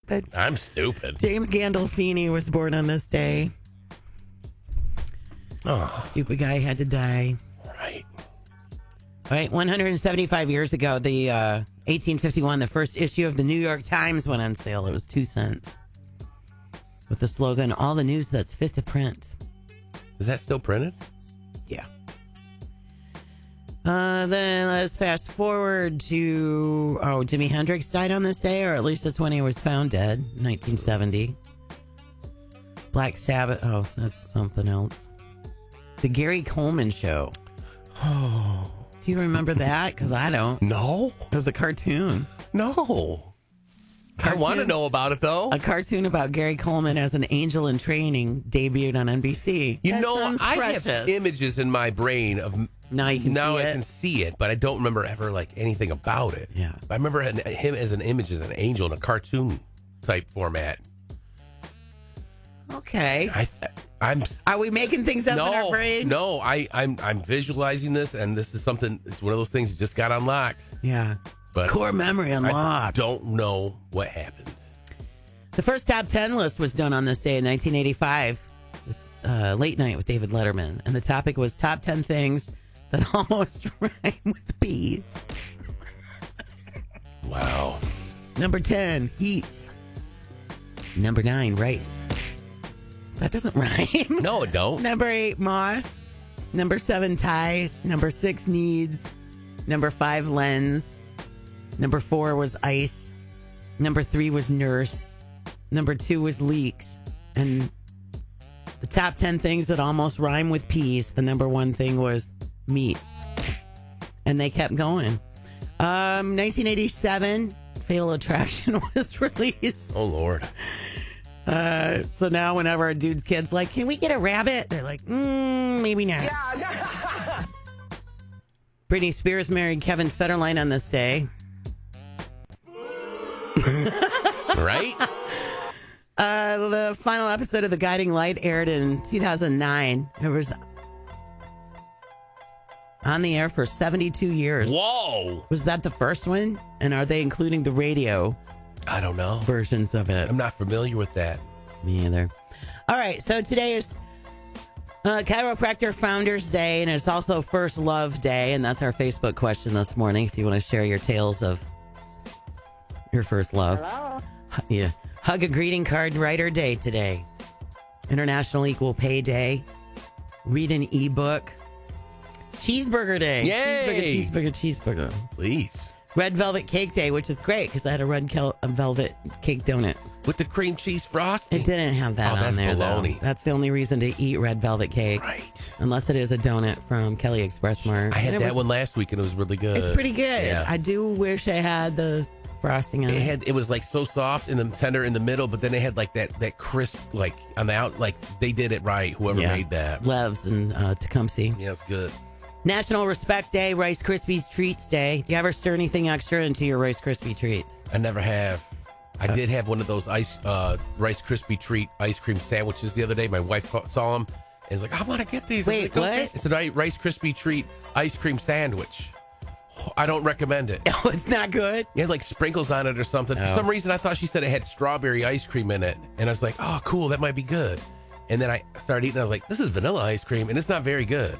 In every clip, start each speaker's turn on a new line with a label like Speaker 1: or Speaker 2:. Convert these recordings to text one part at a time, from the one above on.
Speaker 1: stupid.
Speaker 2: I'm stupid.
Speaker 1: James Gandolfini was born on this day.
Speaker 2: Oh,
Speaker 1: Stupid guy had to die.
Speaker 2: right.
Speaker 1: All right, 175 years ago, the 1851, the first issue of the New York Times went on sale. It was 2 cents. With the slogan, all the news that's fit to print.
Speaker 2: Is that still printed?
Speaker 1: Yeah. Then let's fast forward to, Jimi Hendrix died on this day, or at least that's when he was found dead, 1970. Black Sabbath, that's something else. The Gary Coleman Show.
Speaker 2: Oh.
Speaker 1: Do you remember that? Because I don't.
Speaker 2: No.
Speaker 1: It was a cartoon.
Speaker 2: No. I want to know about it, though.
Speaker 1: A cartoon about Gary Coleman as an angel in training debuted on NBC.
Speaker 2: I have images in my brain of...
Speaker 1: Now you can see
Speaker 2: I
Speaker 1: it.
Speaker 2: can see it, but I don't remember ever anything about it.
Speaker 1: Yeah.
Speaker 2: I remember him as an image as an angel in a cartoon type format.
Speaker 1: Okay.
Speaker 2: I'm.
Speaker 1: Are we making things up in our brain?
Speaker 2: No, I'm visualizing this, and this is something. It's one of those things that just got unlocked.
Speaker 1: Yeah.
Speaker 2: But
Speaker 1: core memory unlocked.
Speaker 2: I don't know what happened.
Speaker 1: The first top 10 list was done on this day in 1985 with Late Night with David Letterman, and the topic was top 10 things that almost rhyme with peas.
Speaker 2: Wow.
Speaker 1: Number 10, Heats. Number 9, Rice. That doesn't rhyme.
Speaker 2: No, it don't.
Speaker 1: Number 8, Moss. Number 7, Ties. Number 6, Needs. Number 5, Lens. Number 4 was Ice. Number 3 was Nurse. Number 2 was Leaks. And the top 10 things that almost rhyme with peas, the number 1 thing was meats. And they kept going. 1987, Fatal Attraction was released.
Speaker 2: Oh, Lord.
Speaker 1: So now whenever a dude's kid's like, can we get a rabbit? They're like, maybe not.
Speaker 3: Yeah.
Speaker 1: Britney Spears married Kevin Federline on this day.
Speaker 2: Right?
Speaker 1: The final episode of The Guiding Light aired in 2009. It was on the air for 72 years.
Speaker 2: Whoa.
Speaker 1: Was that the first one? And are they including the radio
Speaker 2: I don't know.
Speaker 1: versions of it?
Speaker 2: I'm not familiar with that.
Speaker 1: Me either. All right, so today is Chiropractor Founders Day, and it's also First Love Day, and that's our Facebook question this morning. If you want to share your tales of your first love.
Speaker 3: Hello.
Speaker 1: Yeah. Hug a greeting card writer day today. International Equal Pay Day. Read an ebook. Cheeseburger Day.
Speaker 2: Yay.
Speaker 1: Cheeseburger.
Speaker 2: Please.
Speaker 1: Red Velvet Cake Day, which is great because I had a velvet cake donut.
Speaker 2: With the cream cheese frosting.
Speaker 1: It didn't have that on
Speaker 2: that's
Speaker 1: there,
Speaker 2: baloney.
Speaker 1: though. That's the only reason to eat red velvet cake.
Speaker 2: Right.
Speaker 1: Unless it is a donut from Kelly Express Mart.
Speaker 2: I had
Speaker 1: And
Speaker 2: that one last week, and it was really good.
Speaker 1: It's pretty good.
Speaker 2: Yeah.
Speaker 1: I do wish I had the frosting on it.
Speaker 2: It was like so soft and then tender in the middle, but then they had like that crisp like on the out. Like they did it right. Whoever made that.
Speaker 1: Levs and Tecumseh.
Speaker 2: Yeah, it's good.
Speaker 1: National Respect Day, Rice Krispies Treats Day. Do you ever stir anything extra into your Rice Krispie treats?
Speaker 2: I never have. I did have one of those Rice Krispie treat ice cream sandwiches the other day. My wife saw them and was like, "I want to get these."
Speaker 1: Wait,
Speaker 2: like,
Speaker 1: what?
Speaker 2: Okay. It's a Rice Krispie treat ice cream sandwich. I don't recommend it.
Speaker 1: Oh, it's not good?
Speaker 2: It had like sprinkles on it or something. For some reason, I thought she said it had strawberry ice cream in it. And I was like, oh, cool, that might be good. And then I started eating. I was like, this is vanilla ice cream, and it's not very good.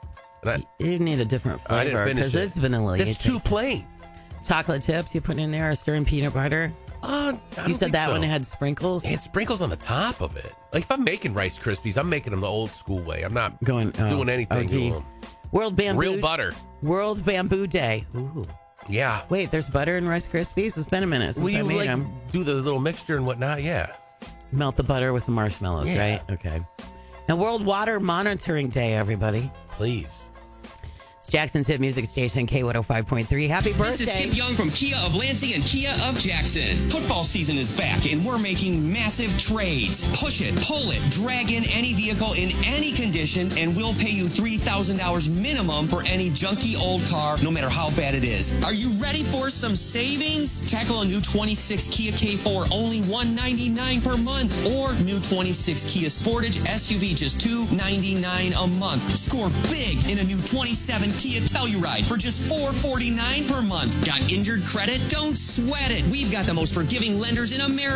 Speaker 2: And
Speaker 1: You need a different
Speaker 2: I didn't
Speaker 1: flavor
Speaker 2: finish
Speaker 1: because
Speaker 2: it.
Speaker 1: it's vanilla.
Speaker 2: It's too plain.
Speaker 1: Chocolate chips you put in there or stirring peanut butter. You said that one had sprinkles?
Speaker 2: It had sprinkles on the top of it. Like if I'm making Rice Krispies, I'm making them the old school way. I'm not doing anything to them.
Speaker 1: World Bamboo.
Speaker 2: Real butter.
Speaker 1: World Bamboo Day. Ooh.
Speaker 2: Yeah.
Speaker 1: Wait, there's butter in Rice Krispies? It's been a minute since I made them.
Speaker 2: Do the little mixture and whatnot? Yeah.
Speaker 1: Melt the butter with the marshmallows, right? Okay. And World Water Monitoring Day, everybody.
Speaker 2: Please.
Speaker 1: It's Jackson's hit music station, K105.3. Happy birthday.
Speaker 4: This is Skip Young from Kia of Lansing and Kia of Jackson. Football season is back, and we're making massive trades. Push it, pull it, drag in any vehicle in any condition, and we'll pay you $3,000 minimum for any junky old car, no matter how bad it is. Are you ready for some savings? Tackle a new 26 Kia K4, only $199 per month, or new 26 Kia Sportage SUV, just $299 a month. Score big in a new 27 Kia Telluride for just $449 per month. Got injured credit? Don't sweat it. We've got the most forgiving lenders in America.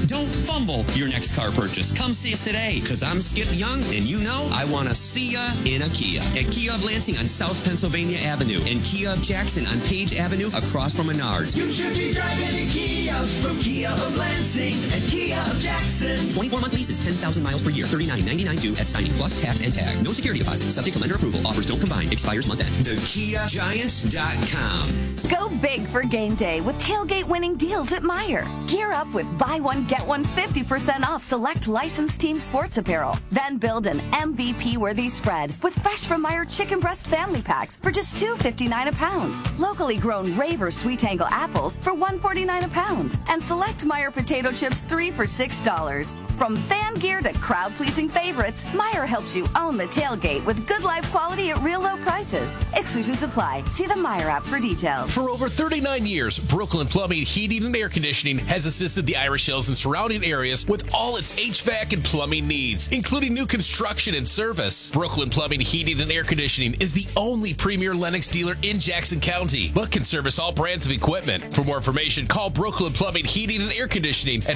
Speaker 4: Don't fumble your next car purchase. Come see us today, because I'm Skip Young, and you know I want to see ya in a Kia. At Kia of Lansing on South Pennsylvania Avenue, and Kia of Jackson on Page Avenue across from Menards.
Speaker 3: You should be driving a Kia from Kia of Lansing and Kia of Jackson.
Speaker 4: 24-month lease is 10,000 miles per year. $39.99 due at signing plus tax and tag. No security deposit. Subject to lender approval. Offers don't combine. Expires month end. TheKiaGiants.com.
Speaker 5: Go big for game day with tailgate winning deals at Meijer. Gear up with buy one, get one 50% off select licensed team sports apparel. Then build an MVP-worthy spread with fresh from Meijer chicken breast family packs for just $2.59 a pound. Locally grown Raver Sweet Angle apples for $1.49 a pound. And select Meijer potato chips 3 for $6. From fan gear to crowd-pleasing favorites, Meijer helps you own the tailgate with good life quality at real low prices. Exclusions apply. See the Meijer app for details.
Speaker 6: For over 39 years, Brooklyn Plumbing, Heating, and Air Conditioning has assisted the Irish Hills and surrounding areas with all its HVAC and plumbing needs, including new construction and service. Brooklyn Plumbing, Heating, and Air Conditioning is the only premier Lennox dealer in Jackson County, but can service all brands of equipment. For more information, call Brooklyn Plumbing, Heating, and Air Conditioning at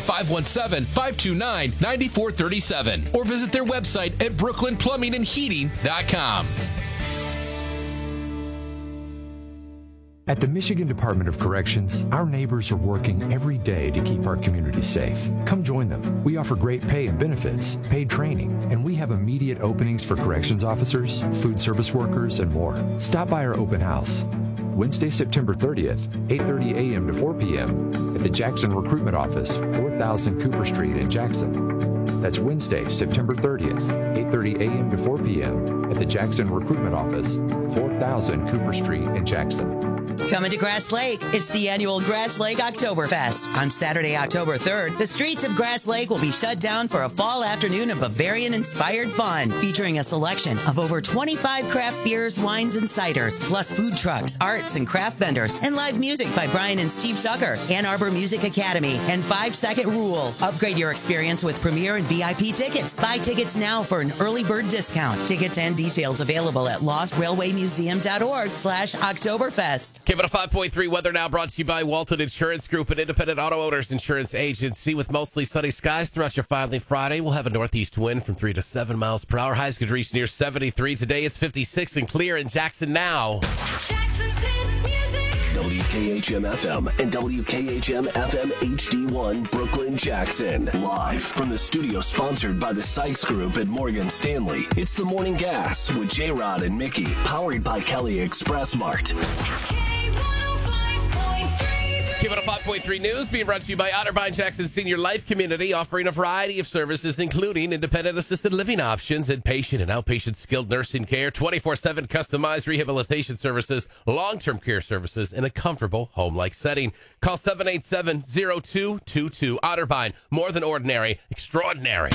Speaker 6: 517-529-9437 or visit their website at brooklynplumbingandheating.com.
Speaker 7: At the Michigan Department of Corrections, our neighbors are working every day to keep our community safe. Come join them. We offer great pay and benefits, paid training, and we have immediate openings for corrections officers, food service workers, and more. Stop by our open house. Wednesday, September 30th, 8:30 a.m. to 4 p.m. at the Jackson Recruitment Office, 4000 Cooper Street in Jackson. That's Wednesday, September 30th, 8:30 a.m. to 4 p.m. at the Jackson Recruitment Office, 4000 Cooper Street in Jackson.
Speaker 8: Coming to Grass Lake, it's the annual Grass Lake Oktoberfest. On Saturday, October 3rd, the streets of Grass Lake will be shut down for a fall afternoon of Bavarian-inspired fun, featuring a selection of over 25 craft beers, wines, and ciders, plus food trucks, arts, and craft vendors, and live music by Brian and Steve Zucker, Ann Arbor Music Academy, and 5 Second Rule. Upgrade your experience with Premier and VIP tickets. Buy tickets now for an early bird discount. Tickets and details available at lostrailwaymuseum.org/Oktoberfest.
Speaker 2: Give it a 5.3 weather now, brought to you by Walton Insurance Group, an independent auto owners insurance agency. With mostly sunny skies throughout your finally Friday, we'll have a northeast wind from 3 to 7 miles per hour. Highs could reach near 73. Today it's 56 and clear in Jackson now.
Speaker 3: Jackson's hit music.
Speaker 9: WKHM-FM and WKHM-FM HD1 Brooklyn, Jackson. Live from the studio sponsored by the Sykes Group at Morgan Stanley. It's the Morning Gas with J-Rod and Mickey, powered by Kelly Express Mart.
Speaker 2: Give it a 5.3 news being brought to you by Otterbein Jackson Senior Life Community, offering a variety of services, including independent assisted living options, inpatient and outpatient skilled nursing care, 24/7 customized rehabilitation services, long-term care services, in a comfortable home-like setting. Call 787-0222. Otterbein, more than ordinary, extraordinary.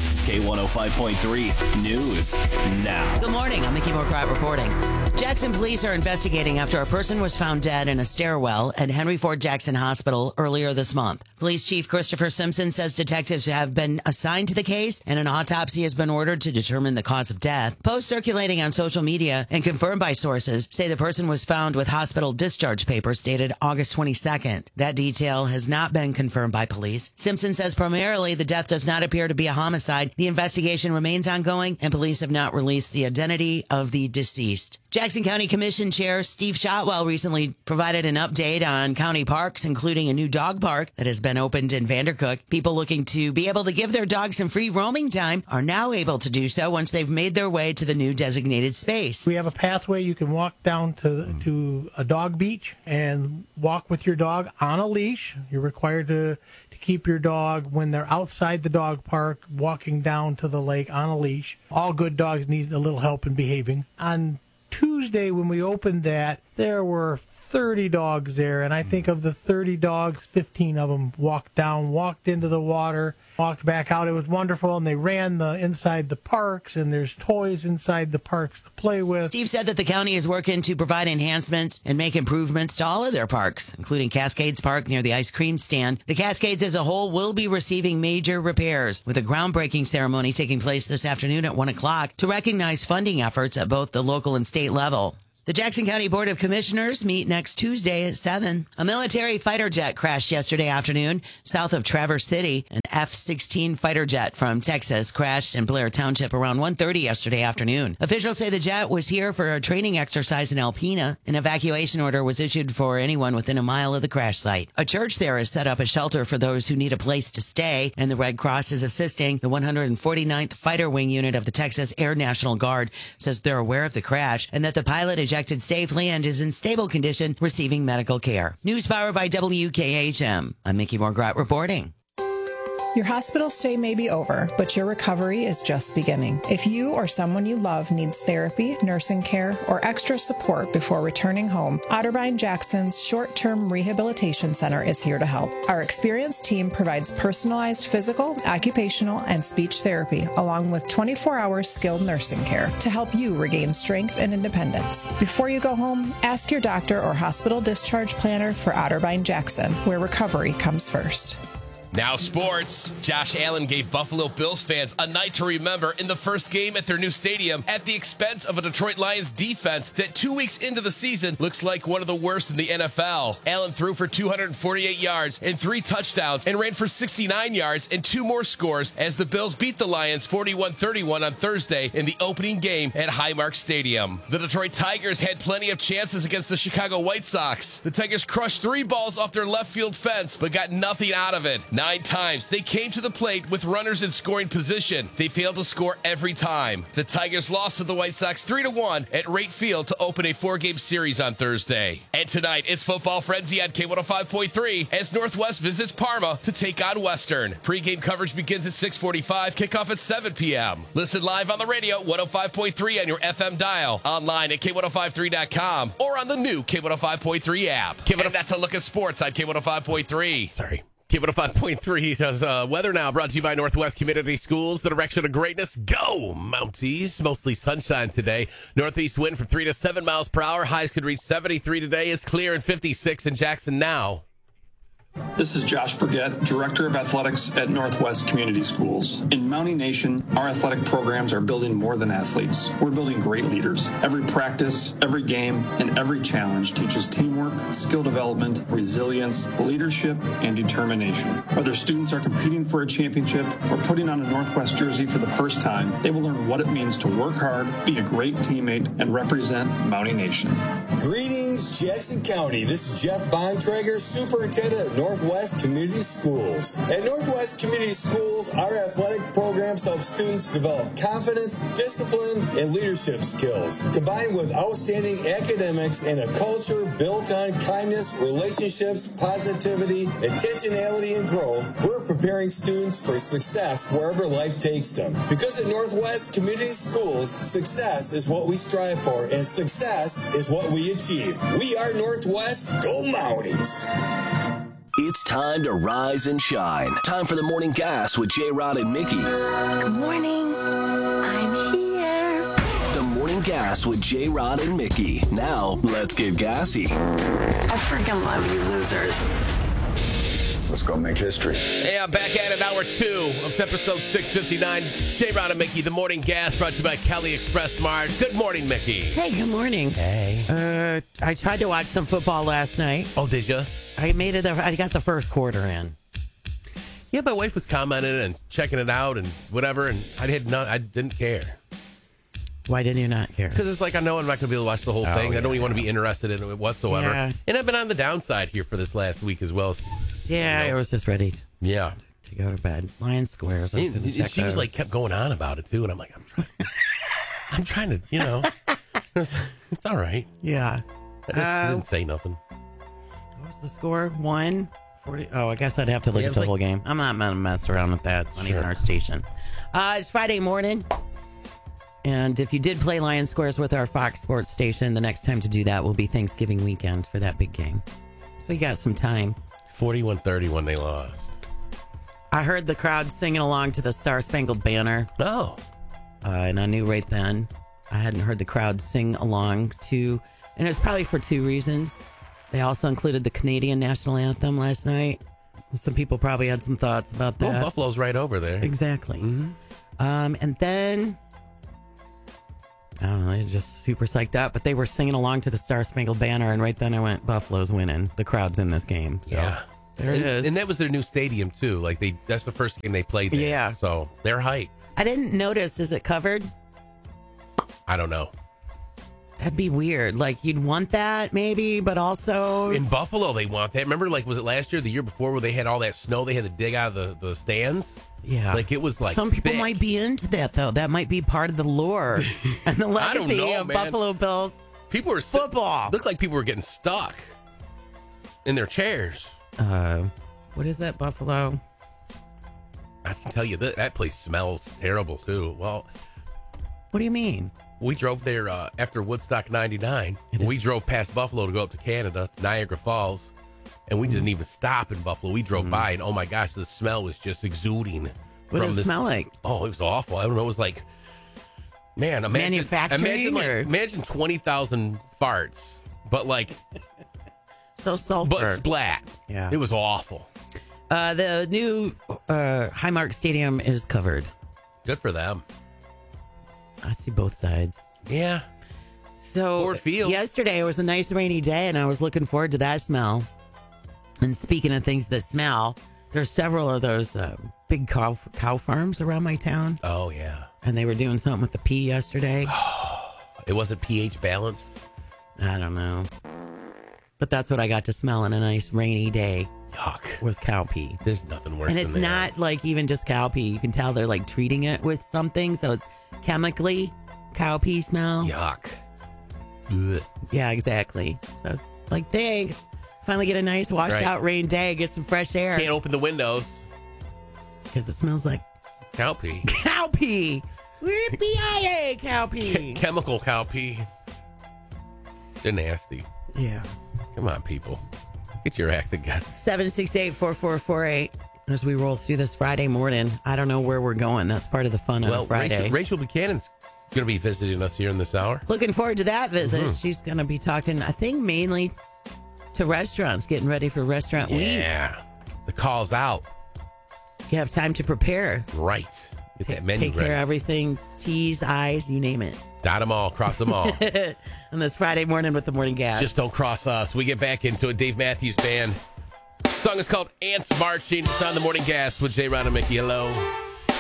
Speaker 9: K105.3 News now.
Speaker 8: Good morning. I'm Mickey Morcott reporting. Jackson police are investigating after a person was found dead in a stairwell at Henry Ford Jackson Hospital earlier this month. Police Chief Christopher Simpson says detectives have been assigned to the case and an autopsy has been ordered to determine the cause of death. Posts circulating on social media and confirmed by sources say the person was found with hospital discharge papers dated August 22nd. That detail has not been confirmed by police. Simpson says primarily the death does not appear to be a homicide. The investigation remains ongoing, and police have not released the identity of the deceased. Jackson County Commission Chair Steve Shotwell recently provided an update on county parks, including a new dog park that has been opened in Vandercook. People looking to be able to give their dogs some free roaming time are now able to do so once they've made their way to the new designated space.
Speaker 10: We have a pathway you can walk down to a dog beach and walk with your dog on a leash. You're required to keep your dog when they're outside the dog park, walking down to the lake on a leash. All good dogs need a little help in behaving. On Tuesday, when we opened that, there were 30 dogs there, and I think of the 30 dogs, 15 of them walked down, walked into the water, walked back out. It was wonderful, and they ran inside the parks, and there's toys inside the parks to play with.
Speaker 8: Steve said that the county is working to provide enhancements and make improvements to all of their parks, including Cascades Park near the ice cream stand. The Cascades as a whole will be receiving major repairs, with a groundbreaking ceremony taking place this afternoon at 1 o'clock to recognize funding efforts at both the local and state level. The Jackson County Board of Commissioners meet next Tuesday at 7. A military fighter jet crashed yesterday afternoon south of Traverse City. An F-16 fighter jet from Texas crashed in Blair Township around 1:30 yesterday afternoon. Officials say the jet was here for a training exercise in Alpena. An evacuation order was issued for anyone within a mile of the crash site. A church there has set up a shelter for those who need a place to stay, and the Red Cross is assisting. The 149th Fighter Wing Unit of the Texas Air National Guard says they're aware of the crash and that the pilot ejected safely and is in stable condition, receiving medical care. News powered by WKHM. I'm Mickey Morgrat reporting.
Speaker 11: Your hospital stay may be over, but your recovery is just beginning. If you or someone you love needs therapy, nursing care, or extra support before returning home, Otterbein Jackson's Short-Term Rehabilitation Center is here to help. Our experienced team provides personalized physical, occupational, and speech therapy, along with 24-hour skilled nursing care to help you regain strength and independence. Before you go home, ask your doctor or hospital discharge planner for Otterbein Jackson, where recovery comes first.
Speaker 2: Now sports. Josh Allen gave Buffalo Bills fans a night to remember in the first game at their new stadium at the expense of a Detroit Lions defense that 2 weeks into the season looks like one of the worst in the NFL. Allen threw for 248 yards and 3 touchdowns and ran for 69 yards and 2 more scores as the Bills beat the Lions 41-31 on Thursday in the opening game at Highmark Stadium. The Detroit Tigers had plenty of chances against the Chicago White Sox. The Tigers crushed 3 balls off their left field fence but got nothing out of it. 9 times they came to the plate with runners in scoring position. They failed to score every time. The Tigers lost to the White Sox 3-1 at Rate Field to open a 4-game series on Thursday. And tonight, it's football frenzy on K105.3 as Northwest visits Parma to take on Western. Pre-game coverage begins at 6:45, kickoff at 7 p.m. Listen live on the radio, 105.3 on your FM dial, online at K1053.com, or on the new K105.3 app. That's a look at sports on K105.3. Sorry. K105.3 does weather now, brought to you by Northwest Community Schools. The direction of greatness, go Mounties. Mostly sunshine today. Northeast wind from 3 to 7 miles per hour. Highs could reach 73 today. It's clear and 56 in Jackson now.
Speaker 12: This is Josh Burgett, Director of Athletics at Northwest Community Schools. In Mountie Nation, our athletic programs are building more than athletes. We're building great leaders. Every practice, every game, and every challenge teaches teamwork, skill development, resilience, leadership, and determination. Whether students are competing for a championship or putting on a Northwest jersey for the first time, they will learn what it means to work hard, be a great teammate, and represent Mountie Nation.
Speaker 13: Greetings, Jackson County. This is Jeff Bontrager, Superintendent of Northwest Community Schools. At Northwest Community Schools, our athletic programs help students develop confidence, discipline, and leadership skills. Combined with outstanding academics and a culture built on kindness, relationships, positivity, intentionality, and growth, we're preparing students for success wherever life takes them. Because at Northwest Community Schools, success is what we strive for, and success is what we achieve. We are Northwest. Go Mounties!
Speaker 9: It's time to rise and shine. Time for the Morning Gas with J-Rod and Mickey.
Speaker 14: Good morning. I'm here.
Speaker 9: The Morning Gas with J-Rod and Mickey. Now, let's get gassy.
Speaker 14: I freaking love you losers.
Speaker 15: Let's go make history.
Speaker 2: Yeah, back at it, hour 2 of episode 659. J-Rod and Mickey, the Morning Gas, brought to you by Kelly Express Mart. Good morning, Mickey.
Speaker 1: Hey, good morning.
Speaker 2: Hey.
Speaker 1: I tried to watch some football last night.
Speaker 2: Oh, did you?
Speaker 1: I made it. I got the first quarter in.
Speaker 2: Yeah, my wife was commenting and checking it out and whatever, and I didn't care.
Speaker 1: Why didn't you not care?
Speaker 2: Because it's like I know I'm not going to be able to watch the whole thing.
Speaker 1: Yeah.
Speaker 2: I don't even want to be interested in it whatsoever.
Speaker 1: Yeah.
Speaker 2: And I've been on the downside here for this last week as well.
Speaker 1: Yeah, I was just ready
Speaker 2: to
Speaker 1: go to bed. Lion Squares.
Speaker 2: And she was like, kept going on about it too, and I'm like, I'm trying to, it's all right.
Speaker 1: Yeah.
Speaker 2: I just didn't say nothing.
Speaker 1: What was the score? 1-40. Oh, I guess I'd have to look at the whole game. I'm not going to mess around with that. It's not even our station. It's Friday morning. And if you did play Lion Squares with our Fox Sports station, the next time to do that will be Thanksgiving weekend for that big game. So you got some time.
Speaker 2: 41-30 when they lost.
Speaker 1: I heard the crowd singing along to the Star Spangled Banner.
Speaker 2: Oh.
Speaker 1: And I knew right then I hadn't heard the crowd sing along to, and it's probably for 2 reasons. They also included the Canadian national anthem last night. Some people probably had some thoughts about that.
Speaker 2: Well, Buffalo's right over there.
Speaker 1: Exactly.
Speaker 2: Mm-hmm.
Speaker 1: And then, I don't know, just super psyched up, but they were singing along to the Star Spangled Banner, and right then I went, Buffalo's winning. The crowd's in this game. So
Speaker 2: yeah.
Speaker 1: There it is.
Speaker 2: And that was their new stadium, too. Like, that's the first game they played there.
Speaker 1: Yeah.
Speaker 2: So, they're hype.
Speaker 1: I didn't notice. Is it covered?
Speaker 2: I don't know.
Speaker 1: That'd be weird. Like, you'd want that, maybe, but also...
Speaker 2: In Buffalo, they want that. Remember, like, was it last year or the year before where they had all that snow they had to dig out of the stands?
Speaker 1: Yeah.
Speaker 2: Like, it was like
Speaker 1: some people
Speaker 2: thick.
Speaker 1: might be into that, though. That might be part of the lure and the
Speaker 2: I don't
Speaker 1: legacy
Speaker 2: know,
Speaker 1: of
Speaker 2: man.
Speaker 1: Buffalo Bills
Speaker 2: People were
Speaker 1: football.
Speaker 2: Looked like people were getting stuck in their chairs.
Speaker 1: What is that, Buffalo?
Speaker 2: I can tell you that place smells terrible, too. Well,
Speaker 1: what do you mean?
Speaker 2: We drove there after Woodstock 99. We drove past Buffalo to go up to Canada, to Niagara Falls, and we didn't even stop in Buffalo. We drove by, and oh my gosh, the smell was just exuding.
Speaker 1: What does it smell like?
Speaker 2: Oh, it was awful. I don't know. It was like, man,
Speaker 1: manufacturing.
Speaker 2: Imagine 20,000 farts, but like,
Speaker 1: so sulfur,
Speaker 2: but splat.
Speaker 1: Yeah,
Speaker 2: it was awful.
Speaker 1: The new Highmark Stadium is covered.
Speaker 2: Good for them.
Speaker 1: I see both sides.
Speaker 2: Yeah.
Speaker 1: So
Speaker 2: Ford Field.
Speaker 1: Yesterday it was a nice rainy day, and I was looking forward to that smell. And speaking of things that smell, there's several of those big cow farms around my town.
Speaker 2: Oh, yeah.
Speaker 1: And they were doing something with the pee yesterday.
Speaker 2: It wasn't pH balanced?
Speaker 1: I don't know. But that's what I got to smell on a nice rainy day.
Speaker 2: Yuck.
Speaker 1: Was cow pee.
Speaker 2: There's nothing worse
Speaker 1: and
Speaker 2: than
Speaker 1: it's
Speaker 2: that.
Speaker 1: not like even just cow pee. You can tell they're like treating it with something. So it's chemically cow pee smell.
Speaker 2: Yuck. Ugh.
Speaker 1: Yeah, exactly. So it's like, thanks. Finally get a nice washed out rain day. Get some fresh air.
Speaker 2: Can't open the windows.
Speaker 1: Because it smells like
Speaker 2: cow pee.
Speaker 1: Cow pee. Yippee-yi-yay, cow pee.
Speaker 2: Chemical cow pee. They're nasty.
Speaker 1: Yeah.
Speaker 2: Come on, people. Get your act together.
Speaker 1: 768-4448. As we roll through this Friday morning, I don't know where we're going. That's part of the fun on a Friday.
Speaker 2: Rachel Buchanan's going to be visiting us here in this hour.
Speaker 1: Looking forward to that visit.
Speaker 2: Mm-hmm.
Speaker 1: She's going to be talking, I think, mainly to restaurants, getting ready for restaurant week.
Speaker 2: Yeah. The call's out.
Speaker 1: You have time to prepare.
Speaker 2: Right. Get that menu
Speaker 1: Take
Speaker 2: ready.
Speaker 1: care of everything. T's, I's, you name it.
Speaker 2: Dot them all. Cross them all.
Speaker 1: On this Friday morning with the Morning Gas.
Speaker 2: Just don't cross us. We get back into it. Dave Matthews Band. The song is called Ants Marching. It's on the Morning Gas with J. Ron and Mickey. Hello.